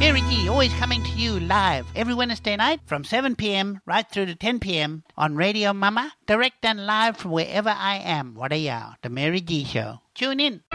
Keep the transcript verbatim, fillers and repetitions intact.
Mary G, always coming to you live every Wednesday night from seven p.m. right through to ten p.m. on Radio Mama, direct and live from wherever I am. What a yao, the Mary G Show. Tune in.